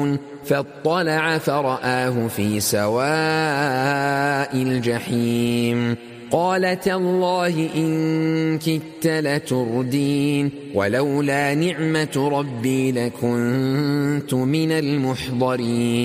يعملون فاطلع فرآه في سواء الجحيم قال تالله إن كدت لتردين ولولا نعمة ربي لكنت من المحضرين